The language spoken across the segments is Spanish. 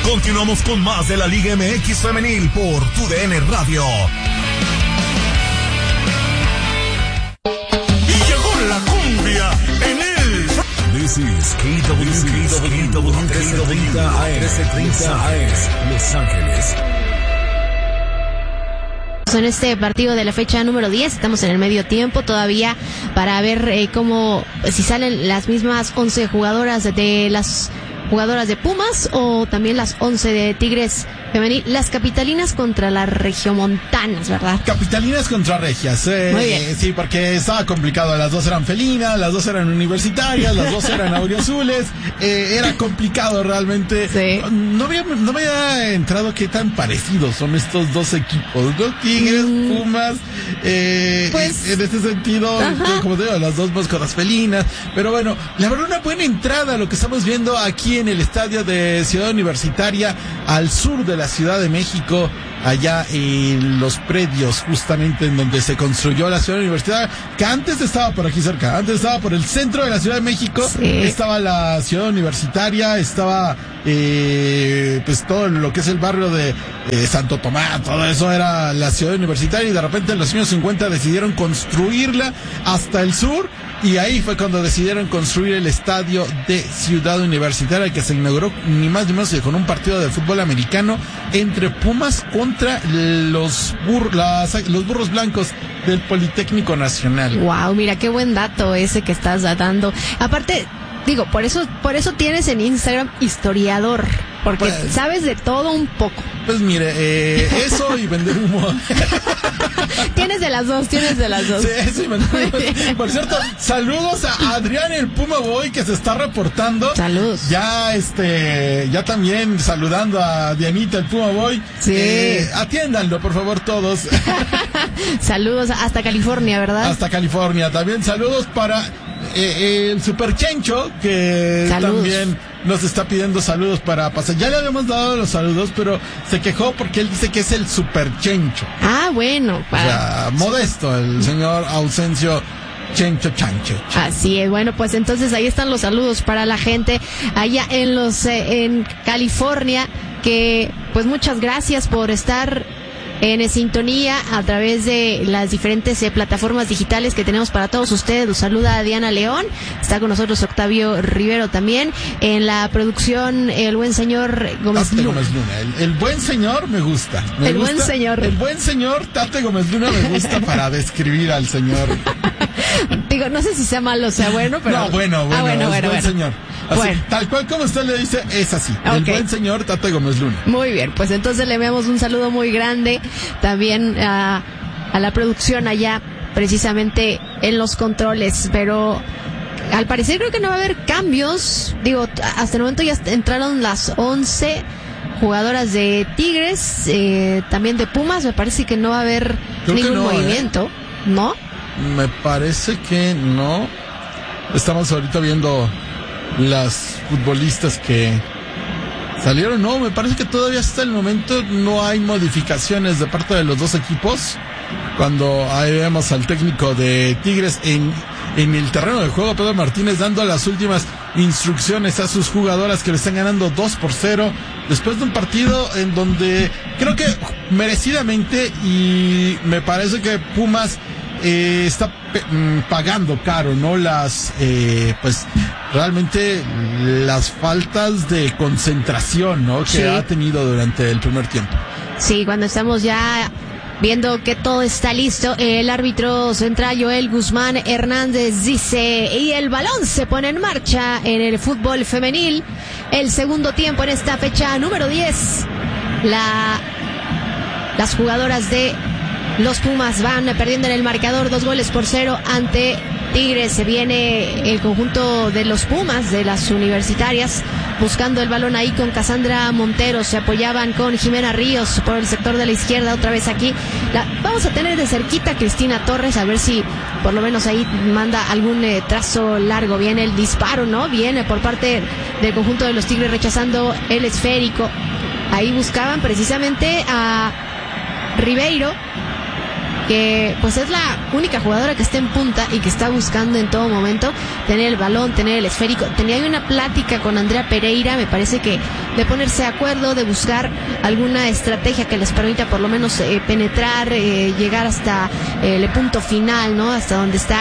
Continuamos con más de la Liga MX Femenil por TUDN Radio. Y llegó la cumbia en el... This is KW 1330 AM, Los Ángeles. En este partido de la fecha número 10, estamos en el medio tiempo todavía para ver si salen las mismas 11 jugadoras de las jugadoras de Pumas o también las 11 de Tigres femenil, las capitalinas contra las regiomontanas, ¿verdad? Capitalinas contra regias, Muy bien. Sí, porque estaba complicado, las dos eran felinas, las dos eran universitarias, las dos eran auriazules, era complicado realmente. Sí. No había entrado qué tan parecidos son estos dos equipos, ¿no? Tigres, Pumas, pues, en este sentido, como te digo, las dos mascotas felinas, pero bueno, la verdad una buena entrada lo que estamos viendo aquí en el estadio de Ciudad Universitaria, al sur de la Ciudad de México, allá en los predios justamente en donde se construyó la Ciudad Universitaria, que antes estaba por aquí cerca, antes estaba por el centro de la Ciudad de México, sí. Estaba la Ciudad Universitaria, estaba pues todo lo que es el barrio de Santo Tomás, todo eso era la Ciudad Universitaria, y de repente en los años 50 decidieron construirla hasta el sur, y ahí fue cuando decidieron construir el estadio de Ciudad Universitaria, que se inauguró ni más ni menos que con un partido de fútbol americano entre Pumas contra los burros blancos del Politécnico Nacional. Wow, mira qué buen dato ese que estás dando. Aparte, digo, por eso tienes en Instagram historiador, porque pues, sabes de todo un poco. Pues mire, eso y vender humo. Tienes de las dos. Sí, eso y vender humo. Por cierto, saludos a Adrián el Puma Boy, que se está reportando. Saludos. Ya también saludando a Dianita el Puma Boy. Sí. Atiéndanlo, por favor, todos. Saludos hasta California, ¿verdad? Hasta California. También saludos para el Super Chencho, que saludos. También nos está pidiendo saludos para pasar. Ya le habíamos dado los saludos, pero se quejó porque él dice que es el Super Chencho. Ah, bueno. O sea, modesto el señor Ausencio Chencho Chancho. Así es. Bueno, pues entonces ahí están los saludos para la gente allá en California, que pues muchas gracias por estar en sintonía a través de las diferentes plataformas digitales que tenemos para todos ustedes. Los saluda Diana León, está con nosotros Octavio Rivero también, en la producción el buen señor Gómez Luna. El buen señor me gusta. El buen señor Tate Gómez Luna me gusta para describir al señor. Digo, no sé si sea malo o sea bueno, pero... No, bueno, buen señor. Así, bueno. Tal cual como usted le dice, es así. Okay. El buen señor Tate Gómez Luna. Muy bien, pues entonces le enviamos un saludo muy grande también a la producción allá, precisamente en los controles, pero al parecer creo que no va a haber cambios. Digo, hasta el momento ya entraron las 11 jugadoras de Tigres, también de Pumas. Me parece que no va a haber ningún movimiento, ¿no? Me parece que no. Estamos ahorita viendo las futbolistas que salieron. No, me parece que todavía hasta el momento no hay modificaciones de parte de los dos equipos. Cuando ahí vemos al técnico de Tigres en el terreno de juego, Pedro Martínez, dando las últimas instrucciones a sus jugadoras, que le están ganando 2-0 después de un partido en donde creo que merecidamente, y me parece que Pumas está pagando caro, ¿no? Pues realmente las faltas de concentración, ¿no? Que ha tenido durante el primer tiempo. Sí, cuando estamos ya viendo que todo está listo, el árbitro central Joel Guzmán Hernández dice, y el balón se pone en marcha en el fútbol femenil. El segundo tiempo en esta fecha número 10. Las jugadoras de los Pumas van perdiendo en el marcador 2-0 ante Tigres. Se viene el conjunto de los Pumas, de las universitarias, buscando el balón ahí con Cassandra Montero. Se apoyaban con Jimena Ríos por el sector de la izquierda. Otra vez aquí vamos a tener de cerquita a Cristina Torres, a ver si por lo menos ahí manda algún trazo largo. Viene el disparo, ¿no? Viene por parte del conjunto de los Tigres, rechazando el esférico. Ahí buscaban precisamente a Ribeiro, que pues es la única jugadora que está en punta y que está buscando en todo momento tener el balón, tener el esférico. Tenía una plática con Andrea Pereira, me parece que de ponerse de acuerdo, de buscar alguna estrategia que les permita por lo menos penetrar, llegar hasta el punto final, ¿no? Hasta donde está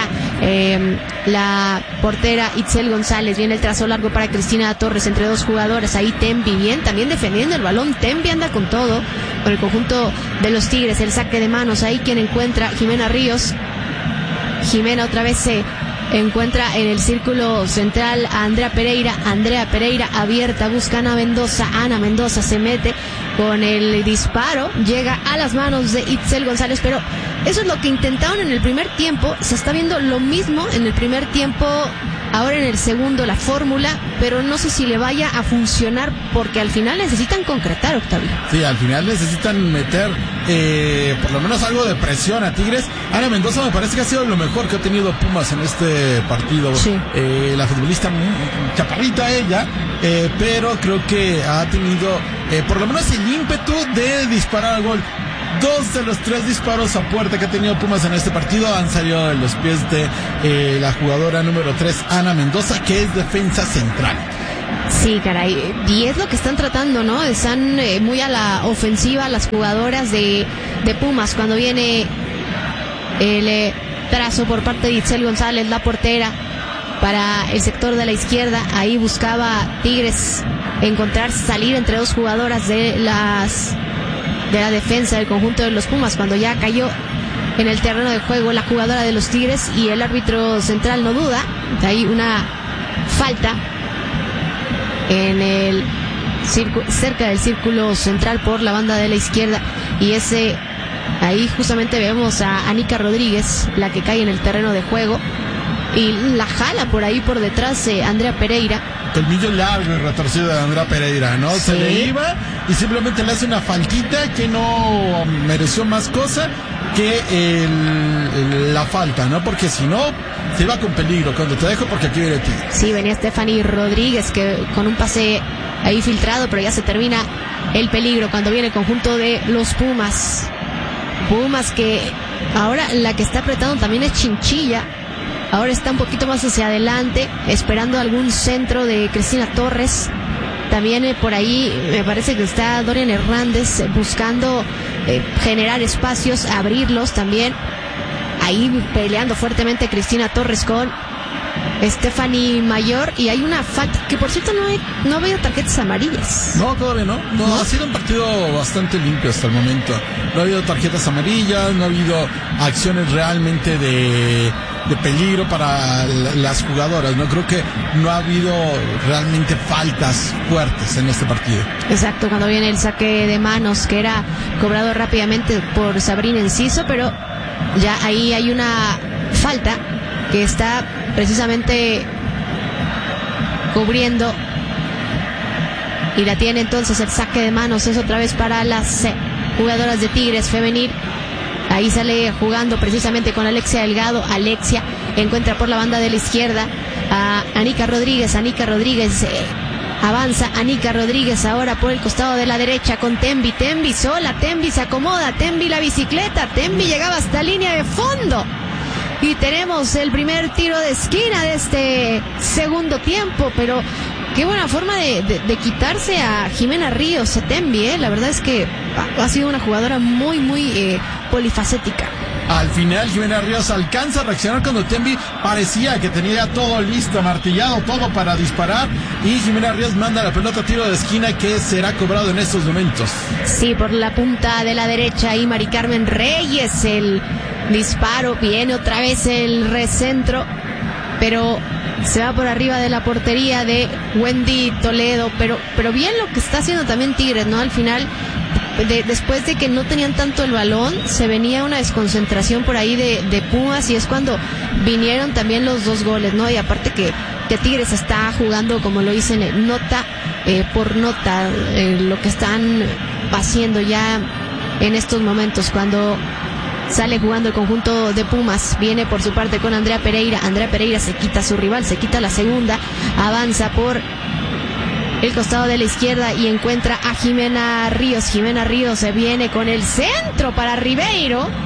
la portera Itzel González. Viene el trazo largo para Cristina Torres entre dos jugadoras. Ahí Tembi bien, también defendiendo el balón. Tembi anda con todo, con el conjunto de los Tigres. El saque de manos, ahí quien encuentra Jimena Ríos. Jimena otra vez se encuentra en el círculo central a Andrea Pereira abierta, busca a Ana Mendoza se mete con el disparo, llega a las manos de Itzel González, pero eso es lo que intentaron en el primer tiempo. Se está viendo lo mismo en el primer tiempo, ahora en el segundo, la fórmula, pero no sé si le vaya a funcionar, porque al final necesitan concretar, Octavio. Sí, al final necesitan meter por lo menos algo de presión a Tigres. Ana Mendoza me parece que ha sido lo mejor que ha tenido Pumas en este partido. Sí. La futbolista chaparrita ella, pero creo que ha tenido por lo menos el ímpetu de disparar al gol. 2 de los 3 disparos a puerta que ha tenido Pumas en este partido han salido de los pies de la jugadora número 3, Ana Mendoza, que es defensa central. Sí, caray, y es lo que están tratando, ¿no? Están muy a la ofensiva las jugadoras de Pumas. Cuando viene el trazo por parte de Itzel González, la portera, para el sector de la izquierda, ahí buscaba Tigres salir entre dos jugadoras de la defensa del conjunto de los Pumas, cuando ya cayó en el terreno de juego la jugadora de los Tigres y el árbitro central no duda. Ahí una falta en el cerca del círculo central por la banda de la izquierda, y ahí justamente vemos a Anica Rodríguez, la que cae en el terreno de juego, y la jala por ahí por detrás Andrea Pereira. Colmillo largo y retorcido de Andrea Pereira, ¿no? Sí. Se le iba y simplemente le hace una faltita que no mereció más cosa que la falta, ¿no? Porque si no, se iba con peligro. Cuando te dejo, porque aquí viene Tigres. Sí, venía Stephanie Rodríguez que con un pase ahí filtrado, pero ya se termina el peligro cuando viene el conjunto de los Pumas. Pumas que ahora la que está apretando también es Chinchilla. Ahora está un poquito más hacia adelante, esperando algún centro de Cristina Torres. También por ahí me parece que está Dorian Hernández buscando generar espacios, abrirlos también. Ahí peleando fuertemente Cristina Torres con Stephanie Mayor, y hay una falta que por cierto no ha habido tarjetas amarillas. No, todavía no. Ha sido un partido bastante limpio hasta el momento. No ha habido tarjetas amarillas, no ha habido acciones realmente de peligro para las jugadoras. No creo que no ha habido realmente faltas fuertes en este partido. Exacto, cuando viene el saque de manos que era cobrado rápidamente por Sabrina Enciso, pero ya ahí hay una falta que está precisamente cubriendo, y la tiene entonces el saque de manos. Es otra vez para las jugadoras de Tigres femenil. Ahí sale jugando precisamente con Alexia Delgado. Alexia encuentra por la banda de la izquierda a Anica Rodríguez. Avanza Anica Rodríguez ahora por el costado de la derecha con Tembi. Tembi sola, Tembi se acomoda, Tembi la bicicleta, Tembi llegaba hasta línea de fondo. Y tenemos el primer tiro de esquina de este segundo tiempo, pero qué buena forma de quitarse a Jimena Ríos, Tembi, la verdad es que ha sido una jugadora muy, muy polifacética. Al final Jimena Ríos alcanza a reaccionar cuando Tembi parecía que tenía todo listo, martillado, todo para disparar, y Jimena Ríos manda la pelota a tiro de esquina que será cobrado en estos momentos. Sí, por la punta de la derecha, y Mari Carmen Reyes, el disparo, viene otra vez el recentro, pero se va por arriba de la portería de Wendy Toledo, pero bien lo que está haciendo también Tigres, ¿no? Al final, después de que no tenían tanto el balón, se venía una desconcentración por ahí de Pumas, y es cuando vinieron también los 2 goles, ¿no? Y aparte que Tigres está jugando, como lo dicen, nota por nota, lo que están haciendo ya en estos momentos. Cuando sale jugando el conjunto de Pumas, viene por su parte con Andrea Pereira. Andrea Pereira se quita a su rival, se quita la segunda, avanza por el costado de la izquierda y encuentra a Jimena Ríos. Jimena Ríos se viene con el centro para Ribeiro,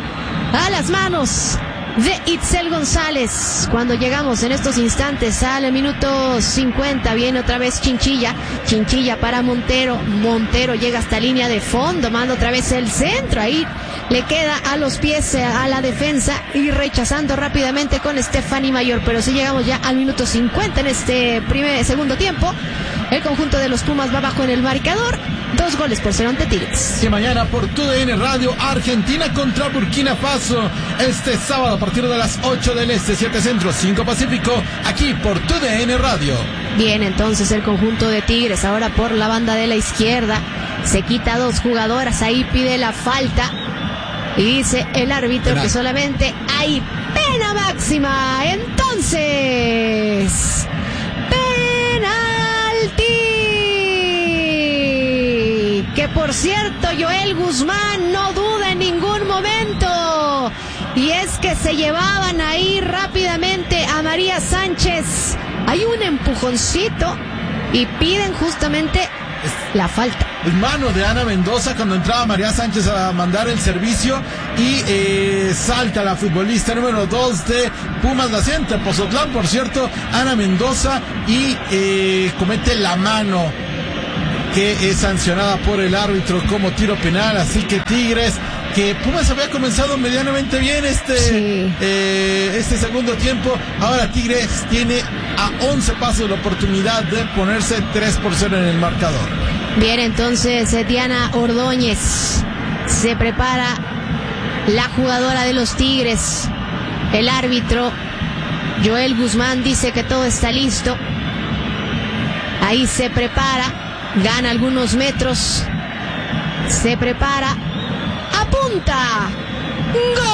a las manos de Itzel González. Cuando llegamos en estos instantes al minuto 50, viene otra vez Chinchilla para Montero. Montero llega hasta línea de fondo, manda otra vez el centro, ahí le queda a los pies a la defensa y rechazando rápidamente con Stephanie Mayor. Pero si llegamos ya al minuto 50 en este segundo tiempo, el conjunto de los Pumas va abajo en el marcador, 2-0 ante Tigres. Que mañana por TUDN Radio, Argentina contra Burkina Faso, este sábado a partir de las 8 del Este, 7 Centro, 5 Pacífico, aquí por TUDN Radio. Bien, entonces el conjunto de Tigres ahora por la banda de la izquierda, se quita 2 jugadoras, ahí pide la falta y dice el árbitro que solamente hay pena máxima. Entonces, que por cierto Joel Guzmán no duda en ningún momento, y es que se llevaban ahí rápidamente a María Sánchez. Hay un empujoncito y piden justamente la falta. Mano de Ana Mendoza cuando entraba María Sánchez a mandar el servicio y salta la futbolista número 2 de Pumas, naciente de Pozotlán, por cierto, Ana Mendoza, y comete la mano que es sancionada por el árbitro como tiro penal. Así que Tigres, que Pumas había comenzado medianamente bien este segundo tiempo, ahora Tigres tiene a 11 pasos la oportunidad de ponerse 3-0 en el marcador. Bien, entonces Diana Ordóñez, se prepara la jugadora de los Tigres. El árbitro Joel Guzmán dice que todo está listo. Ahí se prepara, gana algunos metros, se prepara, apunta, ¡gol!